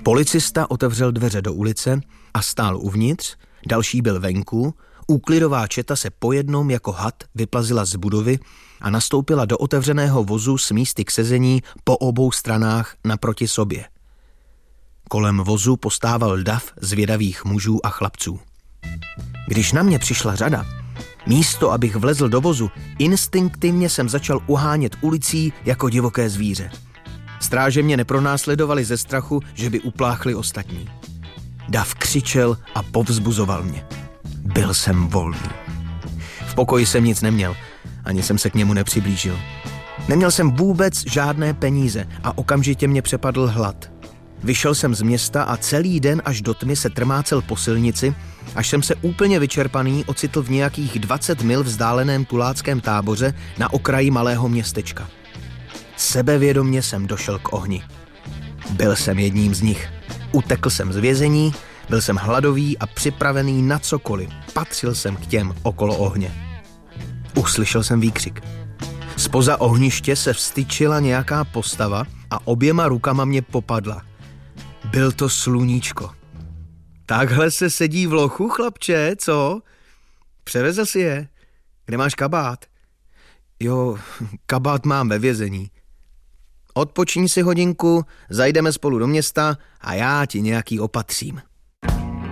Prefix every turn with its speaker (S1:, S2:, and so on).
S1: Policista otevřel dveře do ulice a stál uvnitř, další byl venku, úklidová četa se po jednom jako had vyplazila z budovy a nastoupila do otevřeného vozu s místy k sezení po obou stranách naproti sobě. Kolem vozu postával dav zvědavých mužů a chlapců. Když na mě přišla řada, místo abych vlezl do vozu, instinktivně jsem začal uhánět ulicí jako divoké zvíře. Stráže mě nepronásledovali ze strachu, že by upláchli ostatní. Dav křičel a povzbuzoval mě. Byl jsem volný. V pokoji jsem nic neměl, ani jsem se k němu nepřiblížil. Neměl jsem vůbec žádné peníze a okamžitě mě přepadl hlad. Vyšel jsem z města a celý den až do tmy se trmácel po silnici, až jsem se úplně vyčerpaný ocitl v nějakých 20 mil vzdáleném tuláckém táboře na okraji malého městečka. Sebevědomě jsem došel k ohni. Byl jsem jedním z nich. Utekl jsem z vězení, byl jsem hladový a připravený na cokoliv. Patřil jsem k těm okolo ohně. Uslyšel jsem výkřik. Zpoza ohniště se vstyčila nějaká postava a oběma rukama mě popadla. Byl to Sluníčko. Takhle se sedí v lochu, chlapče, co? Převezl si je? Kde máš kabát? Jo, kabát mám ve vězení. Odpočni si hodinku, zajdeme spolu do města a já ti nějaký opatřím.